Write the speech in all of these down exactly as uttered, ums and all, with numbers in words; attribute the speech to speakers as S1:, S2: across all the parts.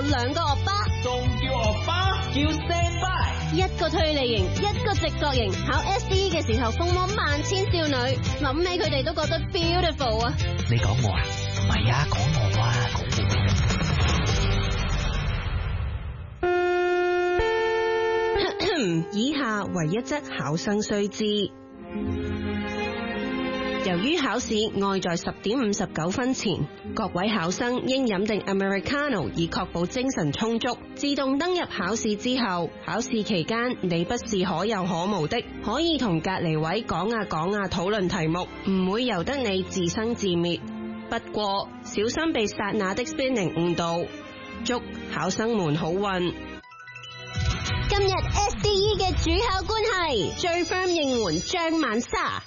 S1: 兩個惡巴，
S2: 仲叫惡巴？叫 standby。
S1: 一個推理型，一個直覺型。考 S D E 嘅時候，風魔萬千少女，諗起佢哋都覺得 beautiful 啊！
S3: 你講我啊？唔係啊，講我啊，講
S4: 我。以下為一則考生須知。由於考試愛在十點五十九分前，各位考生應飲定 Americano 以確保精神充足。自動登入考試之後，考試期間你不是可有可無的，可以同隔離位講啊講啊討論題目，唔會由得你自生自滅。不過小心被剎那的 spinning 誤導。祝考生們好運。
S1: 今日 S D E 嘅主考官係最 firm 應援張曼莎。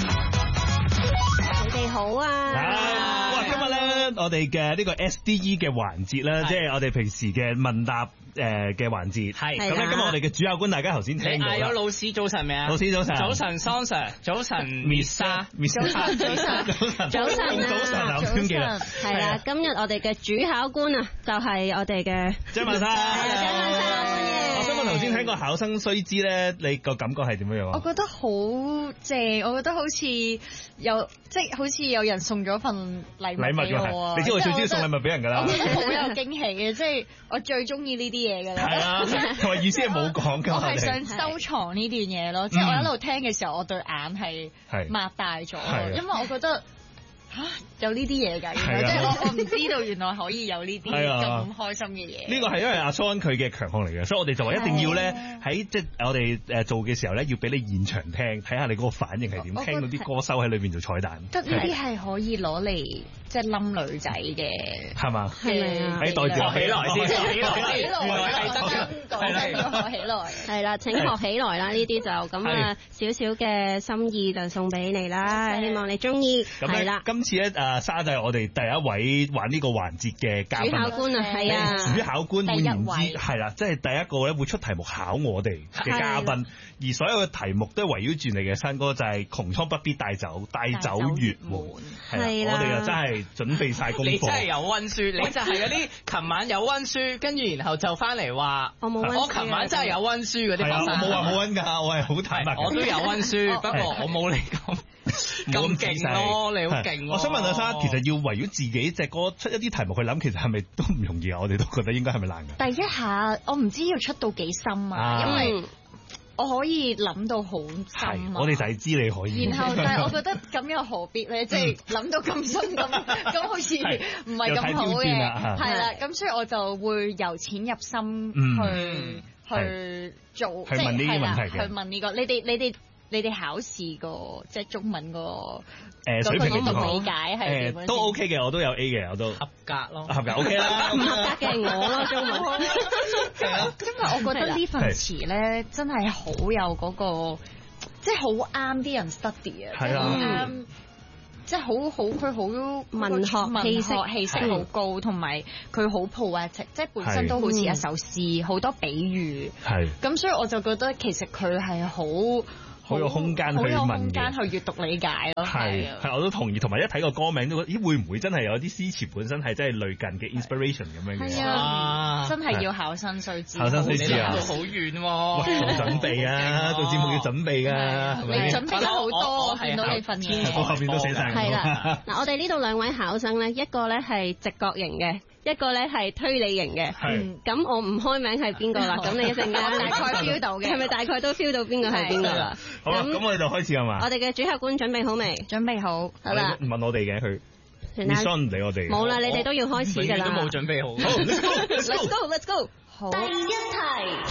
S1: 你哋好啊！
S5: 哇，今日咧我哋嘅呢個 S D E 嘅環節咧，即係我哋平時嘅問答誒嘅環節。係咁咧，今日我哋嘅主考官大家頭先聽到啦。
S2: 有老師早晨未啊？
S5: 老師早晨。
S2: 早晨桑 Sir， 早晨 Miss 莎
S5: ，Miss 莎，早晨，早晨，
S1: 早晨，
S5: 早晨，我先記啦。
S1: 係啦，今日我哋嘅主考官啊，就係我哋嘅
S5: 張曼莎。
S1: 張曼莎。
S5: 我想問頭先聽個考生須知咧，你個感覺係點樣樣啊？
S6: 我覺得好正，我覺得好似有即係好似有人送咗份禮物俾我啊！
S5: 你知我最中意送禮物俾人㗎啦，
S6: 我覺得好有驚喜嘅，即係我最中意呢啲嘢㗎啦。
S5: 係啊，同埋意思係冇講㗎。
S6: 我係想收藏呢段嘢咯，即係我一路聽嘅時候，我對眼係擘大咗，因為我覺得。嚇有呢啲嘢㗎，原來即係我我唔知道原來可以有呢啲咁開心嘅嘢。
S5: 呢個係因為阿 Son 佢嘅強項嚟嘅，所以我哋就話一定要咧喺即係我哋誒做嘅時候咧，要俾你現場聽，睇下你嗰個反應係點，聽到啲歌手喺裏邊做彩蛋。
S6: 得呢啲係可以攞嚟即係冧女仔嘅，
S5: 係嘛？
S6: 係咪啊？
S5: 喺袋住
S2: 起來先，起來，
S6: 起來，係得講緊起來。
S1: 係啦，請學起來啦！呢啲就咁啊，少少嘅心意就送俾你啦，希望你中意。係啦。
S5: 今次咧，誒莎就係我哋第一位玩呢個環節嘅嘉賓，
S1: 主考官啊，係啊，
S5: 主考官換言之係啦，即係第一個咧會出題目考我哋嘅嘉賓，而所有嘅題目都係圍繞住你嘅新歌，就係窮倉不必帶走，帶走月門。係啦，我哋又真係準備晒功課。
S2: 你真係有溫書，你就係嗰啲琴晚有溫書，跟住然後就翻嚟話
S1: 我冇溫書。
S2: 我琴晚真係有溫書嗰啲學生。
S5: 我冇話冇溫㗎，我係好坦白。
S2: 我都有溫書，不過我冇你咁。咁勁咯，你好勁！
S5: 我想問阿莎，其實要圍繞自己隻歌出一啲題目去諗，其實係咪都唔容易啊？我哋都覺得應該係咪難㗎？
S6: 第一下我唔知要出到幾深啊，啊因為我可以諗到好深啊。
S5: 我哋就係知你可以。
S6: 然後，但係我覺得咁又何必咧？即係諗到咁深咁，咁好似唔係咁好嘅。係啦，咁所以我就會由淺入深去、嗯、去做，
S5: 去問呢啲問題嘅。
S6: 去問呢、呢個，你哋你哋。你哋考試個即係中文個
S5: 誒水平嘅
S6: 理解係
S5: 誒都 OK 嘅，我都有 A 嘅，我都
S2: 合格咯，
S5: 合格 OK 啦，
S1: 唔合格嘅我咯中文。
S6: 係啊，因為我覺得呢份詞咧真係好有嗰個，即係好啱啲人 study 啊，即係好啱，即係好好佢好
S1: 文學氣息
S6: 氣息好高，同埋佢好 poetic，即係本身都好似一首詩，好多比喻。係咁，所以我就覺得其實佢係好。
S5: 好有空間去問嘅，
S6: 好有空間去閱讀理解咯。
S5: 係係，我都同意。同埋一睇個歌名都覺得，咦會唔會真係有啲詩詞本身係真係類近嘅 inspiration 咁樣嘅？
S6: 係啊，真係要考生須知。
S5: 考生須知啊，
S2: 好遠喎，
S5: 做準備啊，做節目要準備㗎。
S6: 你準備咗好多，我見到你份嘢，
S5: 我後邊都寫晒。
S1: 係啦，嗱，我哋呢度兩位考生咧，一個咧係直覺型嘅。一個咧係推理型嘅，咁我唔開名係邊個啦？咁你一陣間大概 feel 到嘅，係咪大概都 feel 到邊個係邊個啦？
S5: 好啦，咁我哋就開始係嘛？
S1: 我哋嘅主考官準備好未？
S6: 準備好，
S1: 好啦。
S5: 問我哋嘅佢 ，Miss Son 唔理我哋。
S1: 冇啦，你哋都要開始㗎啦。
S2: 都冇準備好。
S5: 好
S1: ，Let's go，Let's go。
S6: 好。
S1: 第一題，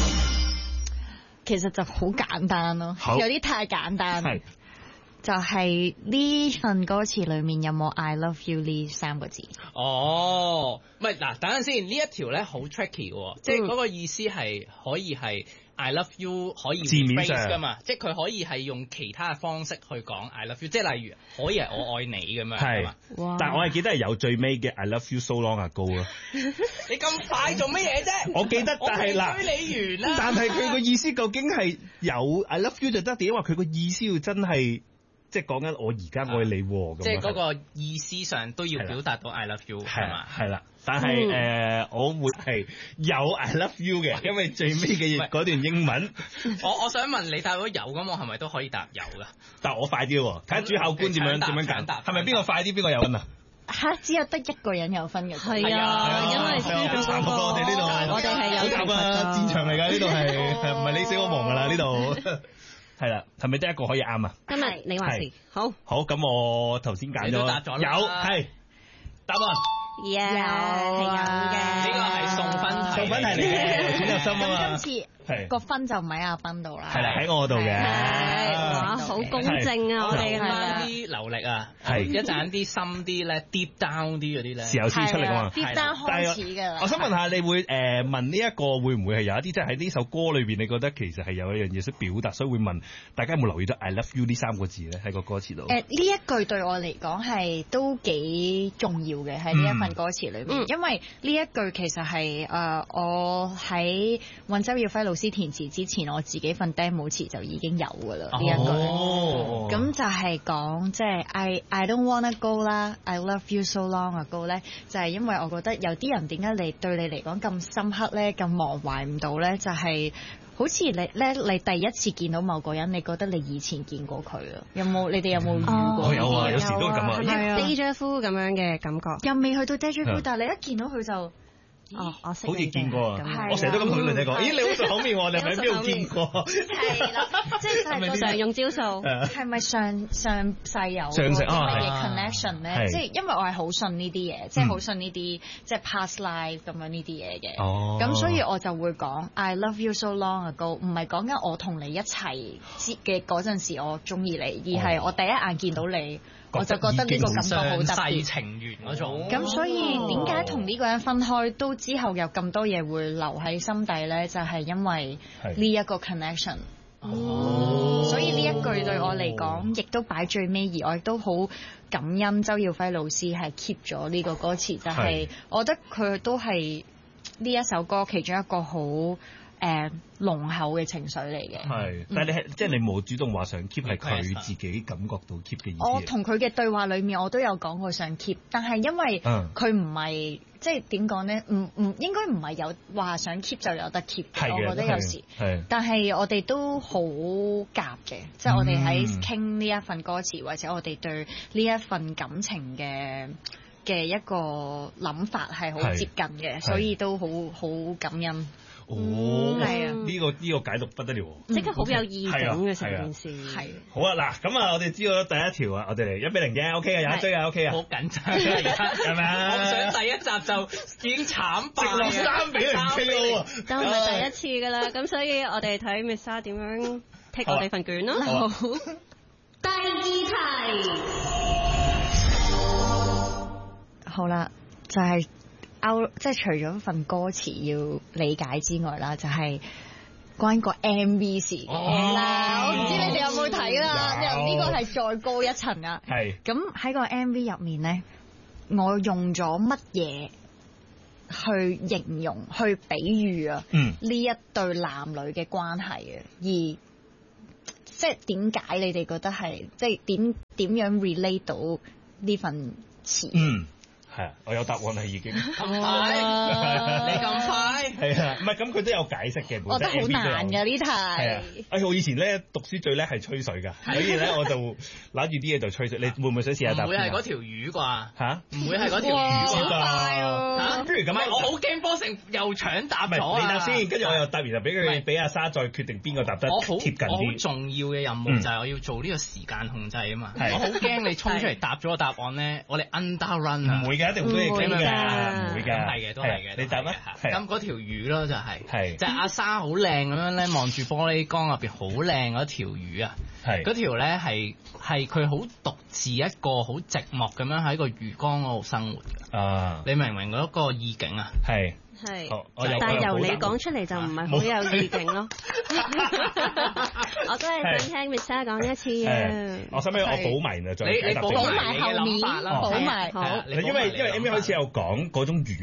S6: 其實就好簡單咯，有啲太簡單。係。就係呢份歌詞裏面有冇 I love you 呢三個字？
S2: 哦，唔係嗱，等陣先，呢一條咧好 tricky 嘅，嗯、即係嗰個意思係可以係 I love you 可以字面上噶嘛，即係佢可以係用其他嘅方式去講 I love you， 即係例如可以係我愛你咁樣係嘛？
S5: 但係我係記得係有最尾嘅 I love you so long ago 咯。
S2: 你咁快做乜嘢啫？
S5: 我記得，但係嗱，
S2: 追你完啦。
S5: 但係佢個意思究竟係有 I love you 就得，定因為佢個意思要真係？ 即係講緊我而家愛你喎，
S2: 即係嗰個意思上都要表達到 I love you 係嘛？
S5: 係啦，但係誒，我會係有 I love you 嘅，因為最尾嘅嗰段英文。
S2: 我我想問你答咗有咁，我係咪都可以答有㗎？
S5: 但係我快啲喎，睇下主考官點樣點樣揀答，係咪邊個快啲邊個有分啊？
S6: 嚇！只有得一個人有分嘅，
S1: 係啊，因為輸咗嗰個，
S5: 我哋呢度，
S1: 我哋係有懲罰㗎，
S5: 戰場嚟㗎，呢度係唔係你死我亡㗎啦？呢度係啦，係咪得一個可以啱啊？
S1: 今日你話事，好，
S5: 好咁我頭先揀咗，有係答案。
S1: 有係有嘅，
S2: 呢個係送分題，
S5: 送分題嚟嘅，選入心啊嘛。
S6: 今次個分就唔喺阿斌度啦，
S5: 係啦，喺我度嘅，
S1: 哇，好公正啊！我哋
S2: 係啲流力啊，係一陣啲深啲咧 ，deep down 啲嗰啲咧，
S5: 時候先出嚟啊
S6: deep down 開始㗎啦。
S5: 我想問下，你會誒問呢一個會唔會係有一啲即係喺呢首歌裏邊，你覺得其實係有一樣嘢想表達，所以會問大家有冇留意到 I love you 呢三個字咧喺個歌詞度？誒，呢
S6: 一句對我嚟講係都幾重要嘅喺呢一份歌詞裏邊，因為呢一句其實係誒我喺揾周耀輝老師填詞之前，我自己份 demo 詞就已經有㗎啦。呢一句，咁就係講即係 I I don't wanna go 啦 ，I love you so long ago 咧，就係因為我覺得有啲人點解你對你嚟講咁深刻咧，咁忘懷唔到咧，就係好似你咧，你第一次見到某個人，你覺得你以前見過佢啊？有冇？你哋有冇遇過？
S5: 有啊，有時都係咁啊，
S1: 係啊 déjà vu 咁樣嘅感覺，
S6: 又未去到 déjà vu，但係你一見到佢就。
S1: 哦，我識，
S5: 好似見過啊！我成日都咁同女仔講，咦，你好熟口面喎，你係咪喺邊度見過？
S6: 係啦，即係係咪
S1: 常用招數？
S6: 係咪上上世有
S5: 上世
S6: 乜嘢 connection 咧？即係因為我係好信呢啲嘢，即係好信呢啲即係 past life 咁樣呢啲嘢嘅。哦，咁所以我就會講 I love you so long ago，唔係講緊我同你一齊嘅嗰陣時我中意你，而係我第一眼見到你。我就覺得呢個感覺好特別，
S2: 情緣嗰種。
S6: 咁所以點解同呢個人分開，都之後有咁多嘢會留喺心底咧？就係因為呢一個 connection。哦。所以呢一句對我嚟講，亦都擺最尾，而我亦都好感恩周耀輝老師係 keep 咗呢個歌詞，就係我覺得佢都係呢一首歌其中一個好誒濃厚嘅情緒嚟嘅，
S5: 係，但係你係、嗯、即係你冇主動話想 keep，係佢自己感覺到 keep 嘅意思。
S6: 我同佢嘅對話裡面，我都有講過想 keep，但係因為佢唔係即係點講咧，唔唔應該唔係有話想 keep 就有得 keep 嘅，我覺得有時，但係我哋都好夾嘅，即係我哋喺傾呢一份歌詞，或者我哋對呢一份感情嘅嘅一個諗法係好接近嘅，所以都好好感恩。
S5: 哦，係啊，呢個呢個解讀不得了，
S1: 即刻好有意境嘅成件事。
S6: 係
S5: 好啊，嗱，咁啊，我哋知道第一條啊，我哋嚟一比零嘅 ，OK 嘅，有一追嘅 OK 啊，
S2: 好緊張啊，而家係咪啊？我唔想第一集就已經慘敗啦，
S5: 三比零 K O 啊，
S1: 都唔係第一次㗎啦，咁所以我哋睇 Miss Sa 點樣剔我哋份卷咯。好，第二題，
S6: 好啦，就係。即係除咗份歌詞要理解之外啦，就係、是、關個 M V 事嘅啦。我唔知你哋有冇睇啦，呢個係再高一層啊。係。咁喺個 M V 入面咧，我用咗乜嘢去形容、去比喻啊？嗯。呢一對男女嘅關係啊，而即係點解你哋覺得係即係點點樣 relate 到呢份詞？嗯。
S5: 係啊，我有答案係已經。
S2: 咁快？你咁快？
S5: 係啊，唔係咁佢都有解釋嘅。
S6: 我覺得好難㗎呢題。
S5: 係啊，哎我以前咧讀書最叻係吹水㗎，所以咧我就揦住啲嘢就吹水。你會唔會想試下答？
S2: 唔會係嗰條魚啩？
S5: 嚇？
S2: 唔會係嗰條魚啩？
S5: 嚇？不如咁樣，
S2: 我好驚波成又搶答咗啊！
S5: 你答先，跟住我又答完就俾佢俾阿沙再決定邊個答得貼近啲。
S2: 我好重要嘅任務就係我要做呢個時間控制啊嘛。我好驚你衝出嚟答咗個答案咧，我哋 under run 啊！
S5: 唔會嘅。一定會傾㗎，
S2: 唔
S5: 會㗎，
S2: 係嘅，都係嘅。
S5: 你答啦。
S2: 咁嗰條魚咯，就係，係，就係阿沙好靚咁樣咧，望住玻璃缸入邊好靚嗰條魚啊。係。嗰條咧係係佢好獨自一個好寂寞咁樣喺個魚缸嗰度生活嘅。啊。你明唔明嗰個意境啊？係。
S1: 係，但係由你講出嚟就唔係好有意境咯。我都係想聽 Miss Sa 講一次啊。
S5: 我使唔使我補埋啊？再
S2: 你你補埋
S6: 後面啦，補埋。
S5: 好。因為因為 M V 開始有講嗰種魚咧，佢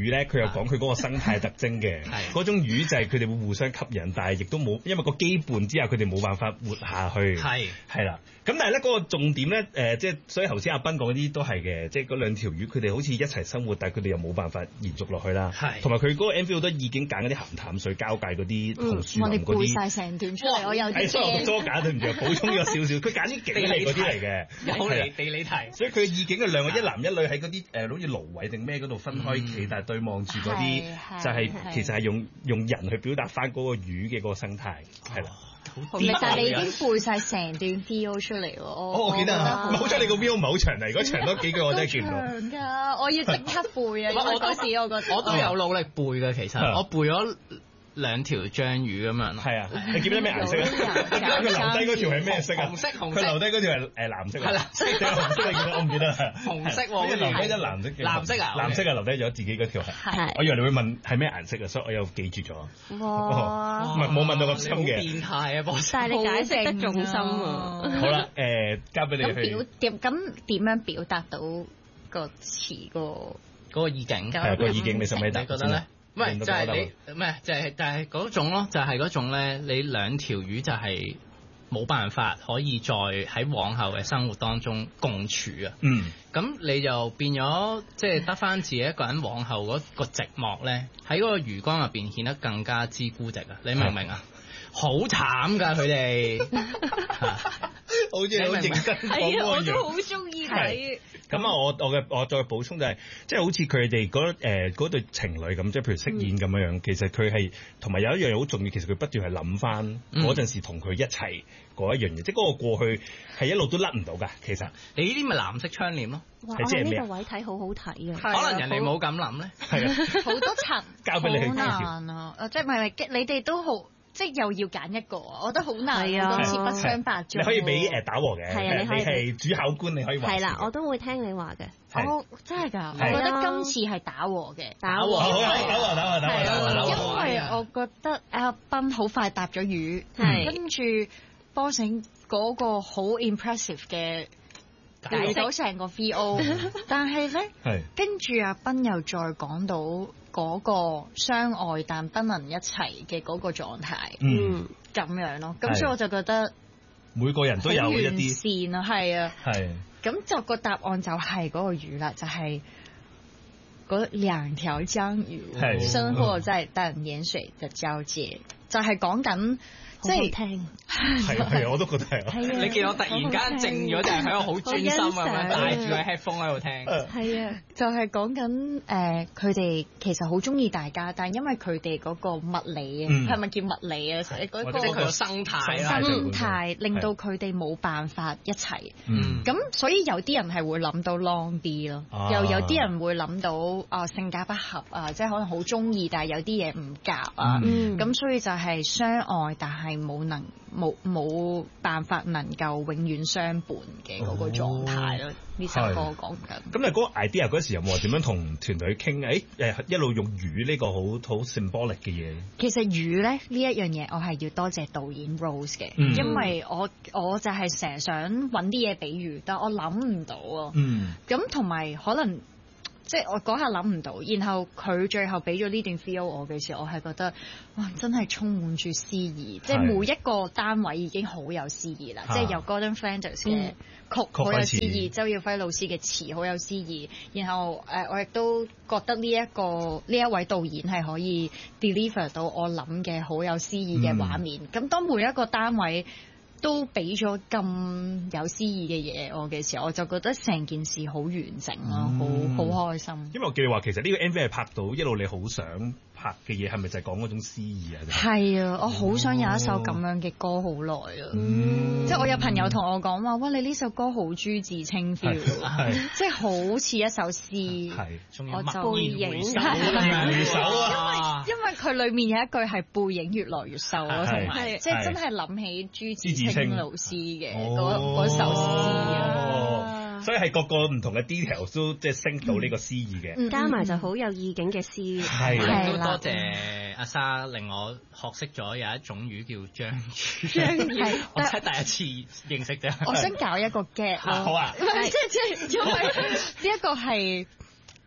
S5: 有講佢嗰個生態特徵嘅，嗰種魚就係佢哋會互相吸引，但係亦都冇因為個羈絆之下，佢哋冇辦法活下去。係係啦，咁但係咧嗰個重點咧，誒、呃、即係所以頭先阿斌講嗰啲都係嘅，即係嗰兩條魚佢哋好似一齊生活，但係佢哋又冇辦法延續落去啦。係，同埋佢嗰個 M V 都已經揀嗰啲鹹淡水交界嗰啲紅樹林嗰啲。我哋背曬成段出嚟，我有啲驚。多揀對唔住，補充咗少少，佢揀啲景嚟嗰啲嚟嘅，
S2: 有嚟地理題。
S5: 所以佢意境嘅兩個一男一女喺嗰啲誒好似蘆葦定咩嗰度分開企，但係對望住嗰啲就係其實係用用人去表達翻嗰個魚嘅嗰個生態，係啦。
S6: 但係你已經背晒成段 feel 出嚟喎。
S5: 哦，我記得啊，好彩你個 feel 唔係好長啊，如果長多幾句我真係見唔到。
S6: 長㗎，我要即刻背啊！我嗰時我覺得
S2: 我都有努力背嘅，其實我背咗兩條章魚咁樣。係
S5: 啊，你記得咩顏色啊？佢留低嗰條係咩色啊？
S2: 紅色，紅色。
S5: 佢留低嗰條係誒藍色。係藍色定紅色？你記得？我唔記得啦。
S2: 紅色喎。
S5: 留低咗藍色嘅。藍色啊？藍色啊，留低咗自己嗰條係。係。我以為你會問係咩顏色啊，所以我又記住咗。哇！唔係冇問到咁深嘅。
S2: 變態啊，博士！
S1: 但係你解釋得重心喎。
S5: 好啦，誒，交俾你去。
S6: 咁表點咁點樣表達到個詞個
S2: 嗰個意境？
S5: 係啊，個意境你使唔使答？
S2: 你覺得咧？唔係就係你唔係就係就係嗰種咯，就係嗰種咧，你兩條魚就係冇辦法可以再喺往後嘅生活當中共處啊。嗯，咁你就變咗即係得翻自己一個人往後嗰個寂寞咧，喺嗰個魚缸入邊顯得更加之孤寂啊！你明唔明啊？好慘㗎佢哋，
S5: 好似好認真講嗰個樣。
S6: 我都好中意睇。
S5: 咁啊，我我嘅我再補充就係、是，即係好似佢哋嗰誒嗰對情侶咁，即係譬如飾演咁樣樣，嗯、其實佢係同埋有一樣嘢好重要，其實佢不斷係諗翻嗰陣時同佢一齊嗰一樣嘢，嗯、即係嗰個過去係一路都甩唔到㗎。其實
S2: 你呢啲咪藍色窗簾咯，
S1: 係即係咩？呢個位睇好好睇啊！
S2: 可能人哋冇咁諗咧，係
S6: 啊，好多層，
S5: 交俾你去介紹。
S6: 好難啊！即係唔係你哋都好。即係又要揀一個，我覺得好難啊，好似不相伯仲。
S5: 你可以俾誒打和嘅，
S1: 係啊，你
S5: 係主考官，你可以話。
S1: 係啦，我都會聽你話嘅。
S6: 哦，真係㗎，我覺得今次係打和嘅，
S1: 打和，
S5: 打和，打和，打和。
S6: 因為我覺得阿斌好快搭咗魚，跟住波醒嗰個好 impressive 嘅解到成個 V O， 但係咧，跟住阿斌又再講到。嗰個相愛但不能一齊嘅嗰個狀態，嗯，咁樣咯，咁所以我就覺得
S5: 每個人都有一啲
S6: 線啊，係啊，
S5: 係，
S6: 咁就個答案就係嗰個魚啦，就係嗰兩條章魚生活在淡鹽水嘅交界，就係講緊。即係聽，
S5: 係啊係啊，我都覺得係啊。
S2: 你見我突然間靜咗，就係喺度好專心咁樣戴住個 headphone 喺度聽。
S6: 係啊，就係講緊誒，佢哋其實好中意大家，但係因為佢哋嗰個物理啊，係咪叫物理啊？嗰個
S2: 即係佢個生態
S6: 生態令到佢哋冇辦法一齊。咁所以有啲人係會諗到 long 啲咯，又有啲人會諗到啊性格不合啊，即係可能好中意，但係有啲嘢唔夾啊。咁所以就係相愛，但係冇能冇冇辦法能夠永遠相伴嘅嗰個狀態咯，呢首歌講緊。
S5: 咁你嗰個 idea 嗰時有冇話點樣同團隊傾？誒誒一路用魚呢個好好 symbolic 嘅嘢。其實
S6: 魚咧呢一樣嘢，我係要多謝導演 Rose 嘅，嗯、因為我我就係成日想揾啲嘢比喻，但我諗唔到啊。嗯。咁同埋可能。即係我嗰下諗唔到，然後佢最後俾咗呢段 feel 我嘅時候，我係覺得哇，真係充滿住詩意，即係每一個單位已經好有詩意啦。即係由 Gordon Flanders 嘅曲好有詩意，周耀輝老師嘅詞好有詩意，然後誒我亦都覺得呢一個呢一位導演係可以 deliver 到我諗嘅好有詩意嘅畫面。咁、嗯、當每一個單位都俾咗咁有詩意嘅嘢我嘅時候，我就覺得成件事好完整咯，好好、嗯、開心。因為
S5: 我記得話其實呢個 M V 係拍到一路你好想拍嘅嘢，係咪就係講嗰種詩意啊？
S6: 係啊，我好想有一首咁樣嘅歌好耐啊！嗯、即係我有朋友同我講話，哇！你呢首歌好朱自清 feel，即係好似一首詩。係，我就背影
S5: 回首啊！
S6: 因為因為佢裡面有一句係背影越來越瘦咯，同埋即係真係諗起朱自清老師嘅嗰嗰首詩啊！
S5: 所以係個個唔同嘅 detail 都即係升到呢個詩意嘅，
S1: 嗯、加埋就好有意境嘅詩。
S2: 係啦，都多謝阿莎令我學識咗有一種魚叫章魚。章魚，我真係第一次認識啫。
S6: 我想搞一個 get 咯。
S5: 好啊，
S6: 即係即係因為呢一個係。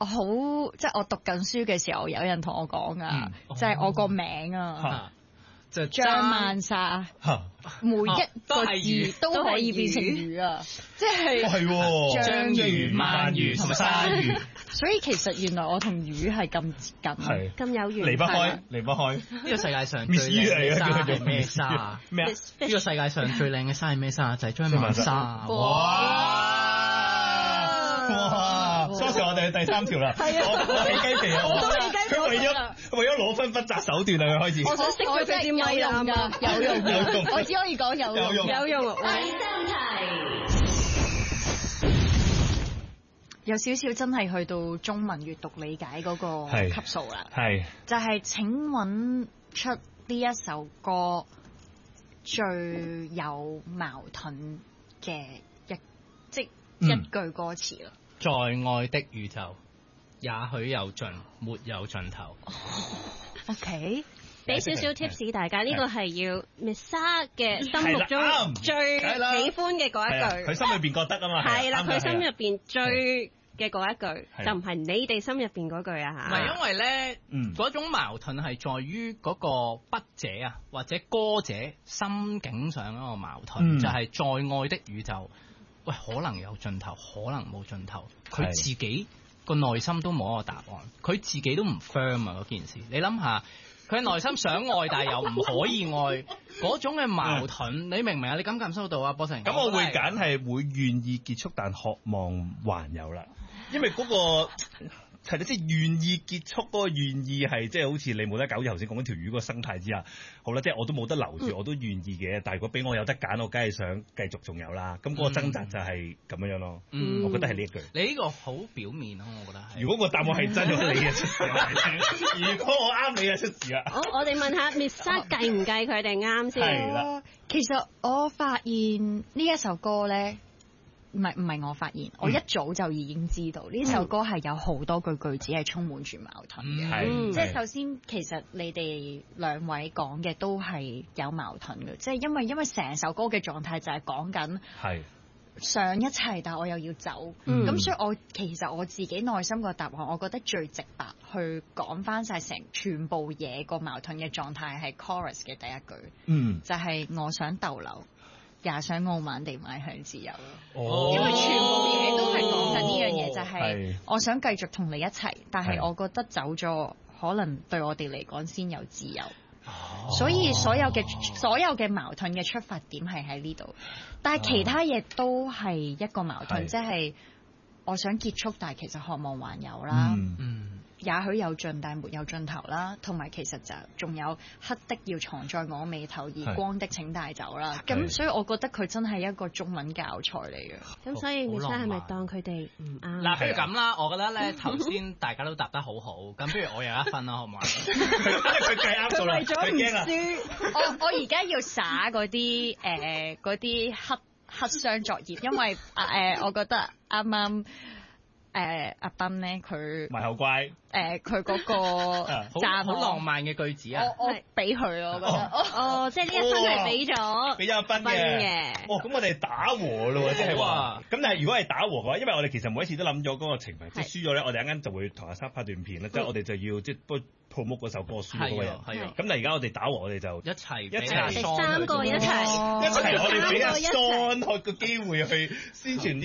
S6: 我好即係我讀緊書嘅時候，有人同我講啊，就係我個名啊。就張曼莎，每一個字都可以變成魚啊！即係
S2: 章魚、鰻魚同埋鯊魚，
S6: 所以其實原來我同魚係咁接近，
S1: 咁有緣，
S5: 離不開，離不開。
S2: 呢個世界上最靚嘅沙係咩沙？咩啊？呢個世界上最靚嘅沙係咩沙？就係張曼莎。哇！
S5: 哇！當時我哋第三條啦，我起雞皮啊！佢為咗為咗攞分不擇手段啊！佢開始。
S6: 我想識佢哋啲咪啦，有用有用，我只可以講有用
S5: 有用。
S4: 第三題
S6: 有少少真係去到中文閱讀理解嗰個級數啦。係就係請揾出呢一首歌最有矛盾嘅一即一句歌詞啦。
S2: 在愛的宇宙，也許有盡，沒有盡頭。
S6: OK，
S1: 俾少少 tips 大家，呢個係要 Misa 嘅心目中最喜歡嘅嗰一句。
S5: 佢心裏邊覺得啊嘛。
S1: 係啦，佢心入邊最嘅嗰一句，就唔係你哋心入邊嗰句啊嚇。
S2: 唔係因為咧，嗰種矛盾係在於嗰個筆者啊，或者歌者心境上嗰個矛盾，就係在愛的宇宙。喂，可能有盡頭，可能冇盡頭。佢自己個內心都冇一個答案，佢自己都唔 firm 啊嗰件事。你諗下，佢內心想愛，但係又唔可以愛，嗰種嘅矛盾，你明唔明啊？你感唔感受到啊，波成？
S5: 咁我會揀係會願意結束，但渴望還有啦，因為嗰個。係啦，即係願意結束嗰個願意係，即係好似你冇得搞，頭先講嗰條魚嗰個生態之下，好啦，即係我都冇得留住，嗯、我都願意嘅。但係如果俾我有得揀，我梗係想繼續仲有啦。咁、那、嗰個掙扎就係咁樣樣咯。嗯、我覺得係呢一句。
S2: 你呢個好表面咯，我覺得係。
S5: 如果個答案係真咗，你嘅出事如果我啱，你嘅出事啦。
S1: 我我哋問下 Misa 計唔計佢哋啱先？
S5: 係啦。
S6: 其實我發現呢一首歌咧。唔係唔係我發現，我一早就已經知道呢、嗯、首歌係有好多句句子係充滿住矛盾嘅。嗯、即係首先，其實你哋兩位講嘅都係有矛盾嘅，即係因為因為成首歌嘅狀態就係講緊想一齊，但我又要走。咁、嗯、所以我其實我自己內心個答案，我覺得最直白去講翻晒成全部嘢個矛盾嘅狀態係 chorus 嘅第一句，嗯、就係我想逗留。也想傲慢地邁向自由咯，哦、因為全部嘢都係講緊呢樣嘢，就係我想繼續同你一齊，但係我覺得走咗可能對我哋嚟講先有自由，哦、所以所有嘅所有嘅矛盾嘅出發點係喺呢度，但係其他嘢都係一個矛盾，即係、哦、我想結束，但係其實渴望還有啦。嗯嗯也許有盡，但係沒有盡頭啦。同埋其實就仲有黑的要藏在我眉頭，而光的請帶走啦。咁所以我覺得佢真係一個中文教材嚟嘅。
S1: 咁所以 Misa 係咪當佢哋唔啱？
S2: 嗱，不如咁啦，我覺得咧頭先大家都答得好好，咁不如我有一分啦，好唔好？佢計啱數啦，佢驚啦。
S6: 我我而家要灑嗰啲誒嗰啲黑黑箱作業，因為誒、呃、我覺得啱啱。誒、呃、阿斌咧，佢
S5: 埋口乖。
S6: 誒佢嗰個讚
S2: 好浪漫嘅句子啊！
S6: 我我俾佢咯，我覺得。
S1: 哦，哦即係呢一分係俾咗，
S5: 俾咗阿斌嘅。哦，咁我哋打和咯喎，即係話。咁但係如果係打和嘅話，因為我哋其實每一次都諗咗嗰個情況，即係輸咗咧，我哋一陣間就會同阿生拍段片啦，即係我哋就要即係幫 promote 嗰首歌輸嗰個人。係啊。咁但係而家我哋打和，我哋就
S2: 一齊
S5: 一齊
S1: 三個一齊，
S5: 一齊我哋俾阿 Son 個機會去宣傳。